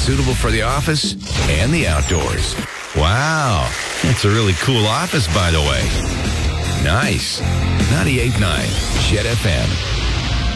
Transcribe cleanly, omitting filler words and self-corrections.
suitable for the office and the outdoors. Wow, that's a really cool office, by the way. Nice. 98.9 Chet FM.